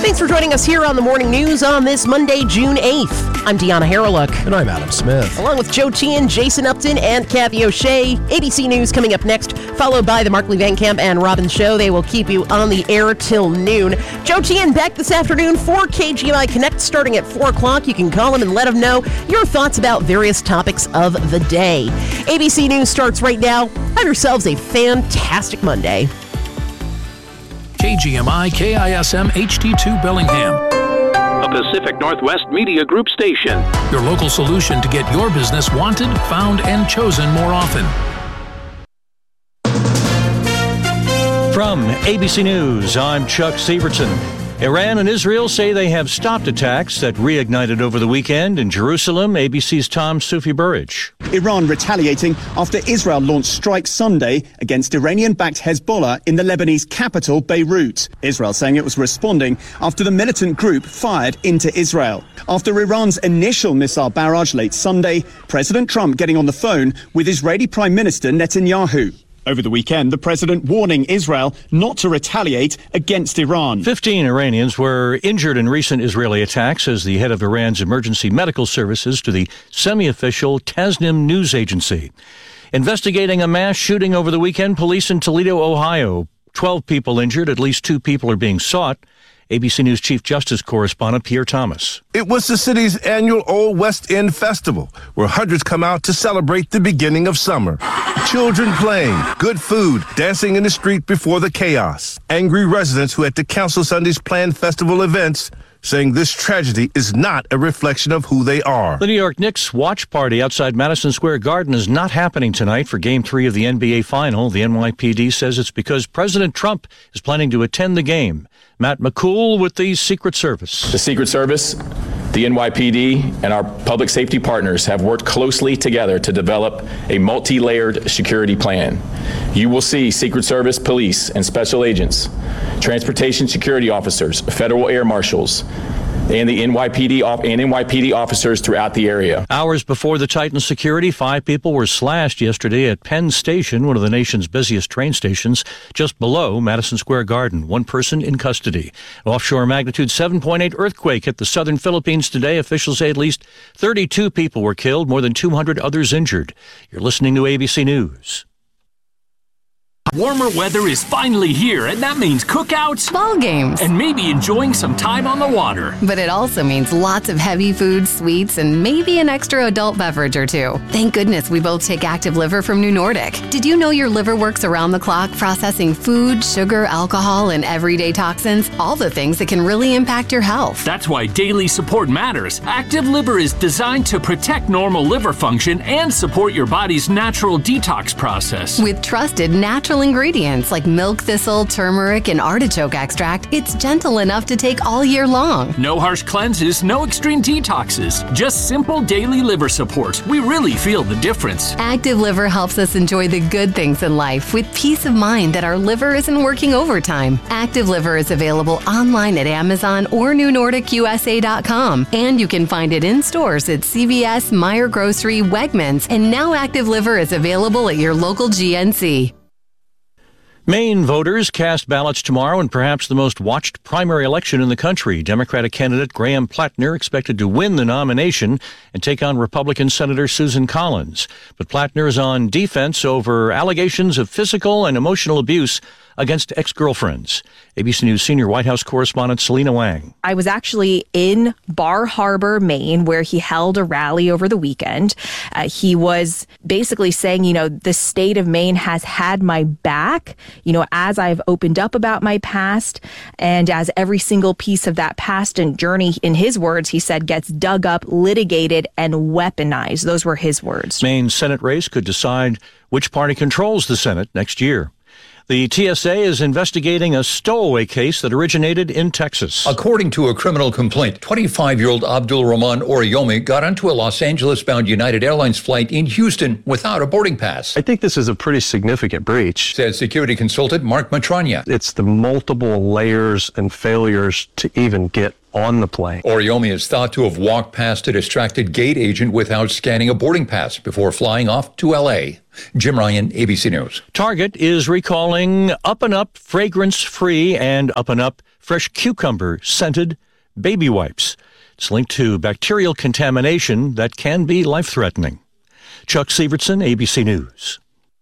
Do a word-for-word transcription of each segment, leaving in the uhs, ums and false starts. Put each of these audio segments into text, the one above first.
Thanks for joining us here on the Morning News on this Monday, June eighth. I'm Deanna Harreluk. And I'm Adam Smith. Along with Joe Tian, Jason Upton, and Kathy O'Shea. A B C News coming up next, followed by the Markley Van Camp and Robin Show. They will keep you on the air till noon. Joe Tian back this afternoon for K G M I Connect starting at four o'clock. You can call him and let him know your thoughts about various topics of the day. A B C News starts right now. Have yourselves a fantastic Monday. K G M I K I S M H D two Bellingham, a Pacific Northwest Media Group station. Your local solution to get your business wanted, found, and chosen more often. From A B C News, I'm Chuck Sievertson. Iran and Israel say they have stopped attacks that reignited over the weekend in Jerusalem. A B C's Tom Sufi Burridge. Iran retaliating after Israel launched strikes Sunday against Iranian-backed Hezbollah in the Lebanese capital, Beirut. Israel saying it was responding after the militant group fired into Israel. After Iran's initial missile barrage late Sunday, President Trump getting on the phone with Israeli Prime Minister Netanyahu. Over the weekend, the president warning Israel not to retaliate against Iran. Fifteen Iranians were injured in recent Israeli attacks, says the head of Iran's emergency medical services to the semi-official Tasnim news agency. Investigating a mass shooting over the weekend, police in Toledo, Ohio. Twelve people injured, at least two people are being sought. A B C News Chief Justice correspondent Pierre Thomas. It was the city's annual Old West End Festival, where hundreds come out to celebrate the beginning of summer. Children playing, good food, dancing in the street before the chaos. Angry residents who had to cancel Sunday's planned festival events, saying this tragedy is not a reflection of who they are. The New York Knicks watch party outside Madison Square Garden is not happening tonight for Game three of the N B A Final. The N Y P D says it's because President Trump is planning to attend the game. Matt McCool with the Secret Service. The Secret Service, the N Y P D, and our public safety partners have worked closely together to develop a multi-layered security plan. You will see Secret Service, police, and special agents, transportation security officers, federal air marshals, and the N Y P D and N Y P D officers throughout the area. Hours before the Titan security, five people were slashed yesterday at Penn Station, one of the nation's busiest train stations, just below Madison Square Garden. One person in custody. An offshore magnitude seven point eight earthquake hit the southern Philippines today. Officials say at least thirty-two people were killed, more than two hundred others injured. You're listening to A B C News. Warmer weather is finally here, and that means cookouts, ball games, and maybe enjoying some time on the water. But it also means lots of heavy food, sweets, and maybe an extra adult beverage or two. Thank goodness we both take Active Liver from New Nordic. Did you know your liver works around the clock processing food, sugar, alcohol, and everyday toxins? All the things that can really impact your health. That's why daily support matters. Active Liver is designed to protect normal liver function and support your body's natural detox process. With trusted natural ingredients like milk thistle, turmeric, and artichoke extract, it's gentle enough to take all year long. No harsh cleanses, no extreme detoxes, just simple daily liver support. We really feel the difference. Active Liver helps us enjoy the good things in life with peace of mind that our liver isn't working overtime. Active Liver is available online at Amazon or new nordic U S A dot com, and you can find it in stores at C V S, Meijer Grocery, Wegmans, and now Active Liver is available at your local G N C. Maine voters cast ballots tomorrow in perhaps the most watched primary election in the country. Democratic candidate Graham Plattner expected to win the nomination and take on Republican Senator Susan Collins. But Plattner is on defense over allegations of physical and emotional abuse against ex-girlfriends. A B C News senior White House correspondent Selena Wang. I was actually in Bar Harbor, Maine, where he held a rally over the weekend. Uh, he was basically saying, you know, the state of Maine has had my back, you know, as I've opened up about my past, and as every single piece of that past and journey, in his words, he said, gets dug up, litigated, and weaponized. Those were his words. Maine's Senate race could decide which party controls the Senate next year. The T S A is investigating a stowaway case that originated in Texas. According to a criminal complaint, twenty-five-year-old Abdul Rahman Oriyomi got onto a Los Angeles-bound United Airlines flight in Houston without a boarding pass. I think this is a pretty significant breach, said security consultant Mark Matranya. It's the multiple layers and failures to even get on the plane. Oriomi is thought to have walked past a distracted gate agent without scanning a boarding pass before flying off to L A. Jim Ryan, A B C News. Target is recalling Up and Up fragrance-free and Up and Up fresh cucumber scented baby wipes. It's linked to bacterial contamination that can be life-threatening. Chuck Sievertson, A B C News.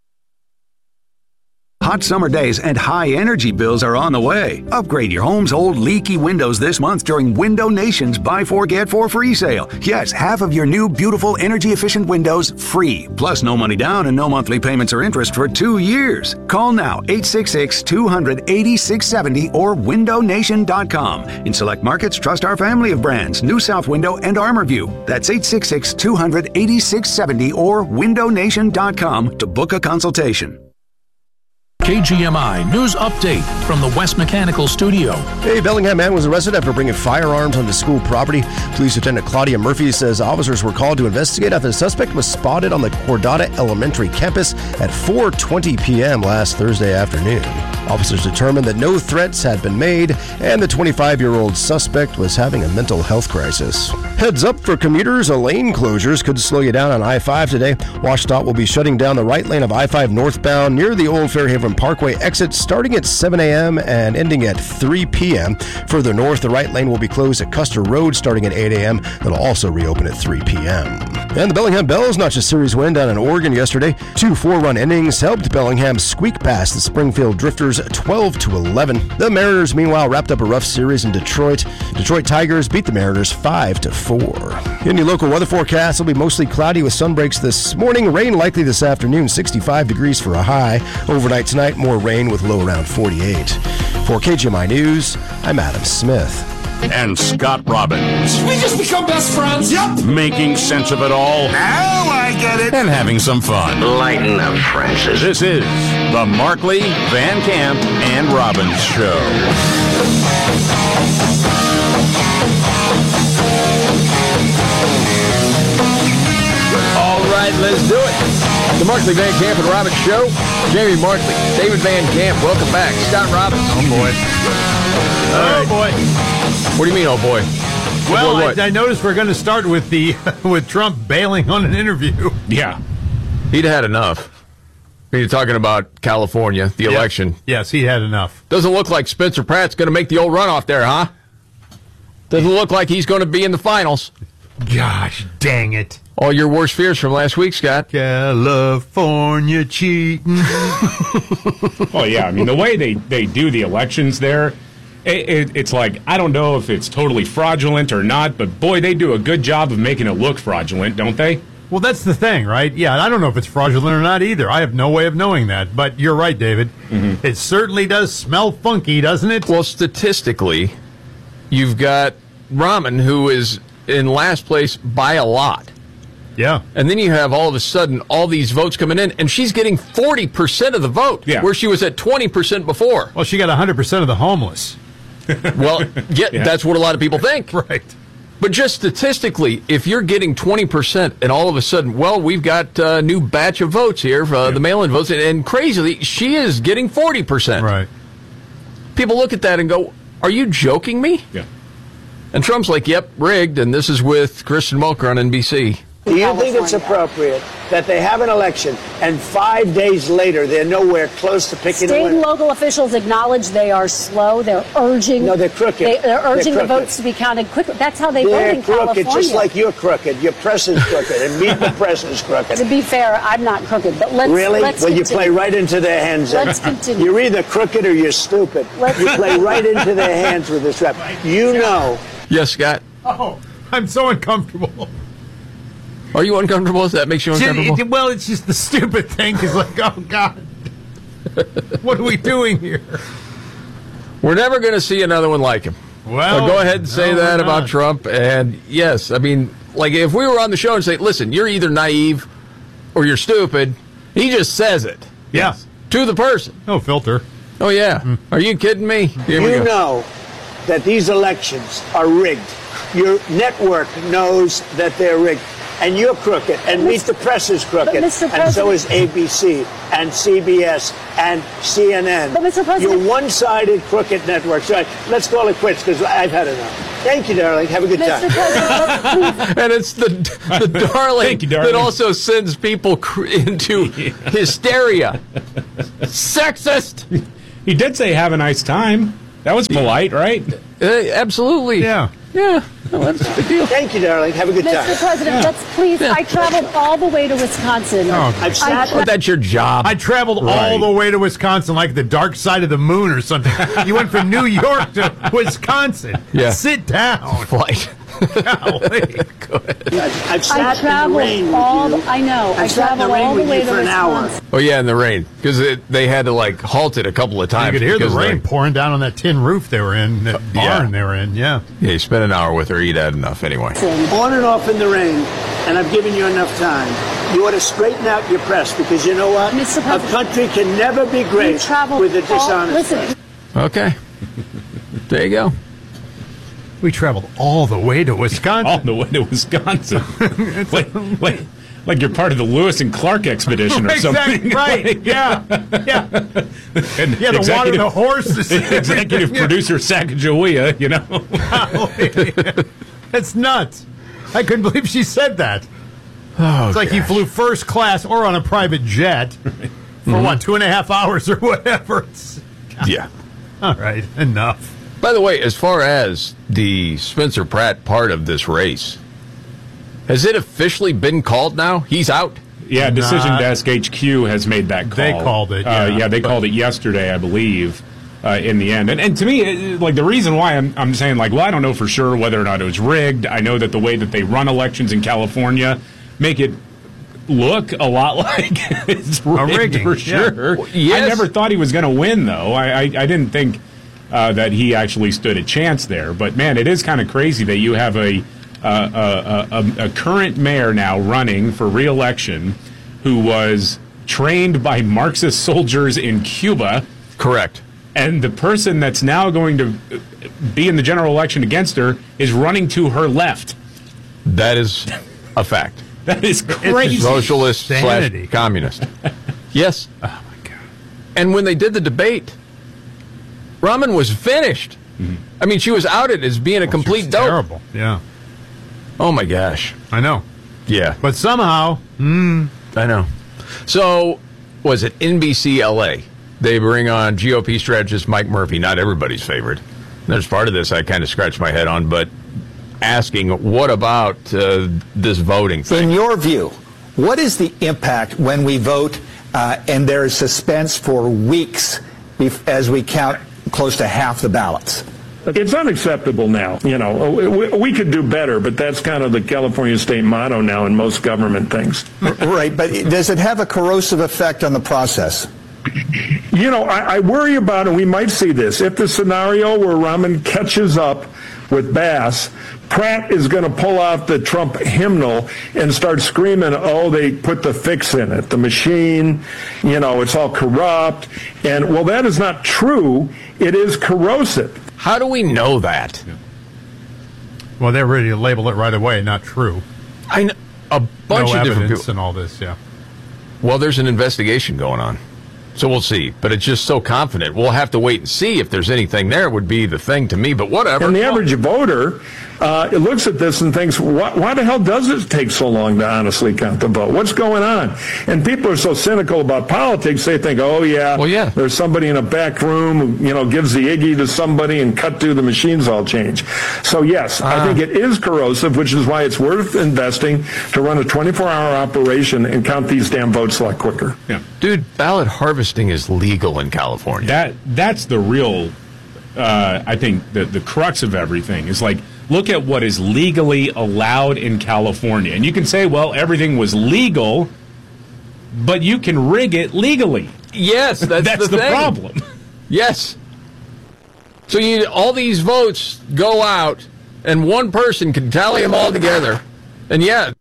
Hot summer days and high energy bills are on the way. Upgrade your home's old leaky windows this month during Window Nation's Buy Four Get Four free sale. Yes, half of your new beautiful energy efficient windows free. Plus no money down and no monthly payments or interest for two years. Call now eight six six, two hundred, eighty-six seventy or window nation dot com. In select markets, trust our family of brands, New South Window and Armorview. That's eight six six, two hundred, eighty-six seventy or window nation dot com to book a consultation. K G M I News Update from the West Mechanical Studio. A Bellingham man was arrested after bringing firearms onto school property. Police Lieutenant Claudia Murphy says officers were called to investigate after the suspect was spotted on the Cordata Elementary campus at four twenty p.m. last Thursday afternoon. Officers determined that no threats had been made and the twenty-five-year-old suspect was having a mental health crisis. Heads up for commuters, a lane closures could slow you down on I five today. WashDOT will be shutting down the right lane of I five northbound near the Old Fairhaven Parkway exit starting at seven a.m. and ending at three p.m. Further north, the right lane will be closed at Custer Road starting at eight a.m. That'll also reopen at three p.m. And the Bellingham Bells notched a series win down in Oregon yesterday. Two four-run innings helped Bellingham squeak past the Springfield Drifters twelve to eleven. The Mariners, meanwhile, wrapped up a rough series in Detroit. Detroit Tigers beat the Mariners five to four. In your local weather forecast, it'll be mostly cloudy with sun breaks this morning. Rain likely this afternoon, sixty-five degrees for a high. Overnight tonight, more rain with low around forty-eight. For K G M I News, I'm Adam Smith. And Scott Robbins. We just become best friends. Yep. Making sense of it all. Now I get it. And having some fun. Lighten up, Francis. This is the Markley, Van Camp, and Robbins Show. All right, let's do it. The Markley, Van Camp, and Robbins Show. Jamie Markley, David Van Camp, welcome back. Scott Robbins. Oh, boy. Oh, boy. What do you mean, oh, boy? Well, boy, I, I noticed we're going to start with the with Trump bailing on an interview. Yeah. He'd had enough. You're talking about California, the yep. election. Yes, he had enough. Doesn't look like Spencer Pratt's going to make the old runoff there, huh? Doesn't look like he's going to be in the finals. Gosh, dang it. All your worst fears from last week, Scott. California cheating. Oh, yeah. I mean, the way they, they do the elections there, it, it, it's like, I don't know if it's totally fraudulent or not, but boy, they do a good job of making it look fraudulent, don't they? Well, that's the thing, right? Yeah, I don't know if it's fraudulent or not either. I have no way of knowing that. But you're right, David. Mm-hmm. It certainly does smell funky, doesn't it? Well, statistically, you've got Rahman, who is in last place by a lot. Yeah. And then you have all of a sudden all these votes coming in, and she's getting forty percent of the vote, yeah. where she was at twenty percent before. Well, she got one hundred percent of the homeless. Well, yeah, yeah, that's what a lot of people think. Right. But just statistically, if you're getting twenty percent and all of a sudden, well, we've got a new batch of votes here, uh, yeah. the mail-in votes, and, and crazily, she is getting forty percent. Right. People look at that and go, are you joking me? Yeah. And Trump's like, yep, rigged, and this is with Kristen Mulker on N B C. Do you think it's appropriate that they have an election and five days later they're nowhere close to picking State a winner? and local officials acknowledge they are slow. They're urging. No, they're crooked. They, they're urging they're the votes to be counted quickly. That's how they they're vote in crooked, California. just like you're crooked. Your press is crooked, and meet the press is crooked. To be fair, I'm not crooked, but let's really. Let's well, continue. You play right into their hands. Let's continue. You're either crooked or you're stupid. Let's you play right into their hands with this rap. You know. Yes, Scott. Oh, I'm so uncomfortable. Are you uncomfortable? That makes you uncomfortable? It, it, well, it's just the stupid thing is like, oh, God. What are we doing here? We're never going to see another one like him. Well, uh, go ahead and say no, that about not. Trump. And, yes, I mean, like, if we were on the show and say, listen, you're either naive or you're stupid, he just says it. Yeah. Yes. To the person. No filter. Oh, yeah. Mm. Are you kidding me? Here you know that these elections are rigged. Your network knows that they're rigged. and you're crooked, and Meet the Press is crooked, and so is A B C, and C B S, and C N N. But Mister President, you're one-sided crooked networks. Right, let's call it quits, because I've had enough. Thank you, darling. Have a good Mister time. President, And it's the the darling, Thank you, darling. that also sends people cr- into hysteria. Sexist. He did say have a nice time. That was polite, right? Uh, absolutely. Yeah. Yeah. Well, that's a big deal. Thank you, darling. Have a good Mister time. President, Yeah. let's please. I traveled all the way to Wisconsin. Oh, I've I sat Well, that's your job. I traveled Right. all the way to Wisconsin, like the dark side of the moon or something. You went from New York to Wisconsin. Yeah. Sit down. Flight. Golly. I've, I've sat I in the traveled rain all. with you. The, I know. I I've sat in the traveled rain all the with way you to for an hour. Wisconsin. Oh, yeah, in the rain. Because they had to, like, halt it a couple of You times. could hear the because rain they- pouring down on that tin roof they were in, that yeah. barn they were in. Yeah. Yeah, you spent an hour with her. You'd had enough anyway. On and off in the rain, and I've given you enough time. You ought to straighten out your press, because you know what? Mister A President, country can never be we great traveled with a all- dishonest Listen, press. Okay. There you go. We traveled all the way to Wisconsin. All the way to Wisconsin. like, like, like you're part of the Lewis and Clark expedition or Exactly, something. right. Like- Yeah. Yeah. And Yeah, the water, the horses. executive producer Sacagawea, you know. That's nuts. I couldn't believe she said that. Oh, It's like he gosh. flew first class or on a private jet for Mm-hmm. what, two and a half hours or whatever. It's, Yeah. all right, enough. By the way, as far as the Spencer Pratt part of this race, has it officially been called now? He's out? Yeah, Decision Nah. Desk H Q has made that call. They called it, Uh, yeah. yeah, they called it yesterday, I believe, uh, in the end. And, and to me, it- like the reason why I'm, I'm saying, like, well, I don't know for sure whether or not it was rigged. I know that the way that they run elections in California make it look a lot like it's rigged rigging, for yeah. sure. Well, yes. I never thought he was going to win, though. I, I, I didn't think uh, that he actually stood a chance there. But man, it is kind of crazy that you have a uh, a, a, a current mayor now running for re-election who was trained by Marxist soldiers in Cuba. Correct. And the person that's now going to be in the general election against her is running to her left. That is a fact. That is crazy. Socialist Sanity. slash communist. Yes. Oh, my God. And when they did the debate, Raman was finished. Mm-hmm. I mean, she was outed as being a complete It's dope. terrible. Yeah, Oh, my gosh. I know. Yeah. But somehow, mm, I know. So, was it N B C L A? They bring on G O P strategist Mike Murphy, not everybody's favorite. There's part of this I kind of scratched my head on, but asking, what about uh, this voting thing? In your view, what is the impact when we vote uh, and there is suspense for weeks bef- as we count close to half the ballots? It's unacceptable now. You know, we, we could do better, but that's kind of the California state motto now in most government things. Right, but does it have a corrosive effect on the process? You know, I, I worry about, and we might see this, if the scenario where Raman catches up with Bass, Pratt is going to pull out the Trump hymnal and start screaming, oh, they put the fix in it, the machine, you know, it's all corrupt. And, well, that is not true. It is corrosive. How do we know that? well, they're ready to label it right away. Not true. I know a bunch no of different evidence people. and all this. Yeah. Well, there's an investigation going on. So we'll see. But it's just so confident. We'll have to wait and see if there's anything there would be the thing to me, but whatever. And the average voter uh, it looks at this and thinks, why, why the hell does it take so long to honestly count the vote? What's going on? And people are so cynical about politics, they think, oh, yeah, well, yeah. there's somebody in a back room who, you know, gives the Iggy to somebody and cut to the machines all change. So, yes, Ah. I think it is corrosive, which is why it's worth investing to run a twenty-four hour operation and count these damn votes a lot quicker. Yeah. Dude, ballot harvesting is legal in California. That That's the real, uh, I think, the, the crux of everything is like, look at what is legally allowed in California. And you can say, well, everything was legal, but you can rig it legally. Yes, that's, that's the, the thing. problem. Yes. So you all these votes go out, and one person can tally them all together. And yeah.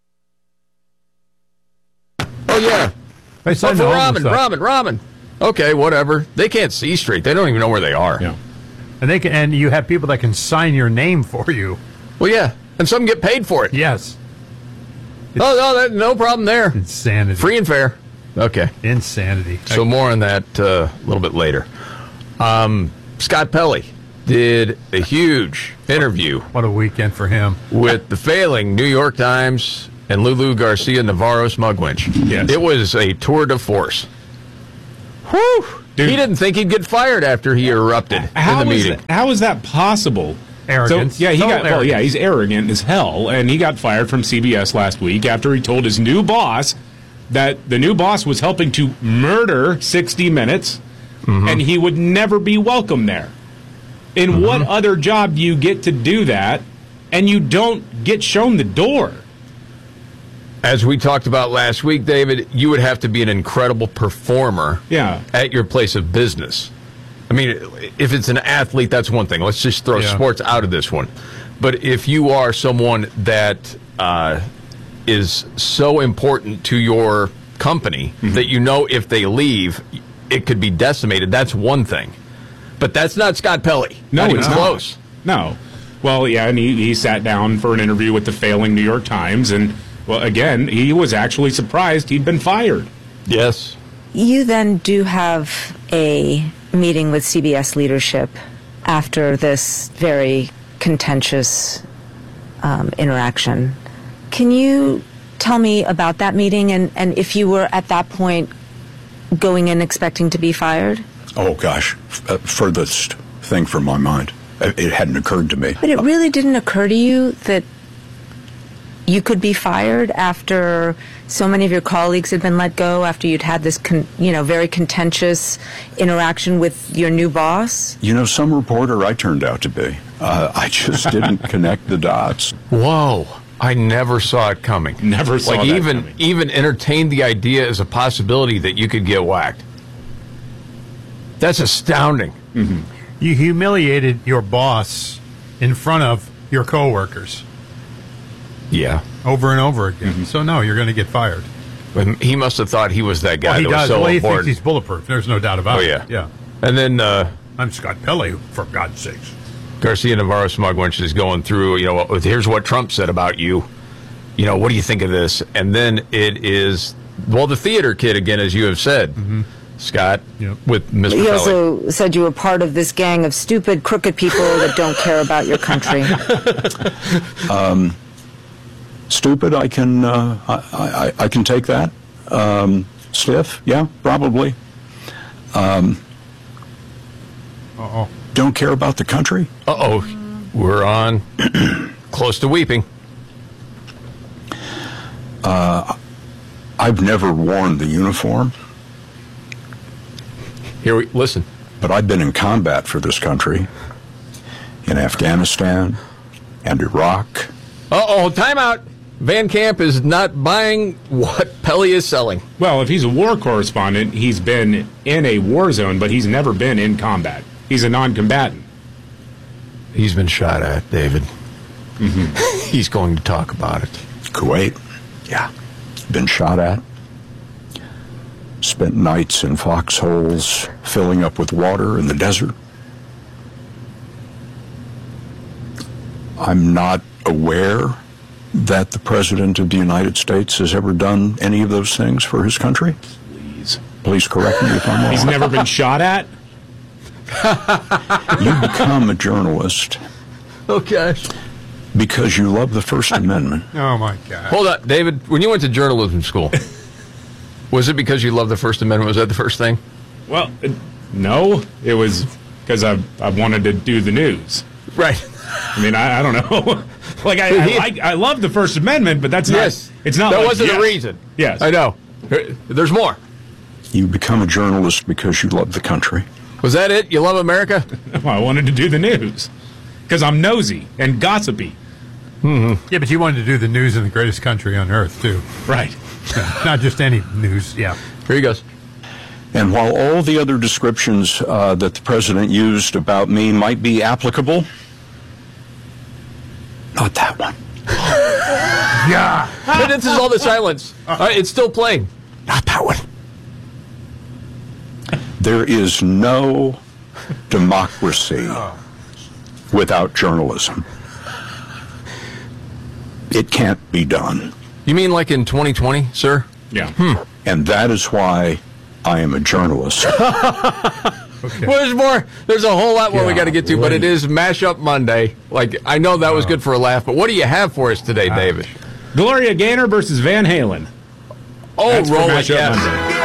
Oh, yeah. They Oh, signed for the Robin, homeless up. Robin, Robin. Okay, whatever. They can't see straight. They don't even know where they are. Yeah. And they can, and you have people that can sign your name for you. Well, yeah, and some get paid for it. Yes. Oh, no, that, no problem there. Insanity. Free and fair. Okay. Insanity. So more on that uh, a little bit later. Um, Scott Pelley did a huge interview. What a weekend for him. With the failing New York Times and Lulu Garcia Navarro Smugwinch. Yes. It was a tour de force. Whew. Dude. He didn't think he'd get fired after he erupted How in the is meeting. that- how is that possible? Arrogance. So, yeah, he Total got. Well, arrogance. yeah, he's arrogant as hell, and he got fired from C B S last week after he told his new boss that the new boss was helping to murder sixty minutes, Mm-hmm. and he would never be welcome there. In Mm-hmm. what other job do you get to do that, and you don't get shown the door? As we talked about last week, David, you would have to be an incredible performer Yeah. at your place of business. I mean, if it's an athlete, that's one thing. Let's just throw Yeah. sports out of this one. But if you are someone that uh, is so important to your company Mm-hmm. that you know if they leave, it could be decimated, that's one thing. But that's not Scott Pelley. No, not it's even not. close. No. Well, yeah, and he, he sat down for an interview with the failing New York Times, and, well, again, he was actually surprised he'd been fired. Yes. You then do have a meeting with C B S leadership after this very contentious um, interaction. Can you tell me about that meeting and, and if you were at that point going in expecting to be fired? Oh, gosh. F- uh, furthest thing from my mind. It it hadn't occurred to me. But it really didn't occur to you that you could be fired after so many of your colleagues had been let go, after you'd had this, con- you know, very contentious interaction with your new boss? You know, some reporter I turned out to be. Uh, I just didn't connect the dots. Whoa. I never saw it coming. Never saw like that even coming. even entertained the idea as a possibility that you could get whacked. That's astounding. Mm-hmm. You humiliated your boss in front of your coworkers Yeah. over and over again. Mm-hmm. So no, you're going to get fired. But he must have thought he was that guy Well, he that does. was so well, he thinks important. he's bulletproof. There's no doubt about Oh, it. yeah. Yeah. And then uh, I'm Scott Pelley, for God's sakes. Garcia Navarro Smugwinch is going through, you know, here's what Trump said about you. You know, what do you think of this? And then it is, well, the theater kid again, as you have said, Mm-hmm. Scott, with Mister He Pelley. also said you were part of this gang of stupid, crooked people that don't care about your country. Um, stupid, I can, uh, I, I, I can take that. Um, stiff, yeah, probably. Um, Uh-oh. Don't care about the country? Uh-oh. We're on close to weeping. Uh, I've never worn the uniform. Here we listen. But I've been in combat for this country, in Afghanistan and Iraq. Uh-oh, timeout. Van Camp is not buying what Pelley is selling. Well, if he's a war correspondent, he's been in a war zone, but he's never been in combat. He's a non-combatant. He's been shot at, David. Mm-hmm. He's going to talk about it. Kuwait, yeah, been shot at. Spent nights in foxholes, filling up with water in the desert. I'm not aware that the President of the United States has ever done any of those things for his country. Please. Please correct me if I'm wrong. He's never been shot at? You become a journalist Okay. because you love the First Amendment. Oh, my God. Hold on, David. When you went to journalism school, was it because you loved the First Amendment? Was that the first thing? Well, uh, no. It was because I, I wanted to do the news. Right. I mean, I, I don't know. like, I, I, like, I love the First Amendment, but that's not... Yes. It's not That like, wasn't yes. the reason. Yes. I know. There's more. You become a journalist because you love the country. Was that it? You love America? Well, I wanted to do the news because I'm nosy and gossipy. Mm-hmm. Yeah, but you wanted to do the news in the greatest country on earth, too. Right. Not just any news, yeah. Here he goes. And while all the other descriptions uh, that the president used about me might be applicable, not that one. Yeah. And this is all the silence. All right, it's still playing. Not that one. There is no democracy without journalism. It can't be done. You mean like in twenty twenty, sir? Yeah. Hmm. And that is why I am a journalist. Okay. Well, there's more. There's a whole lot more we got to get to, but it is Mashup Monday. Like, I know that was good for a laugh, but what do you have for us today, David? Gloria Gaynor versus Van Halen. Oh, That's roll for it, Mashup yes. Monday.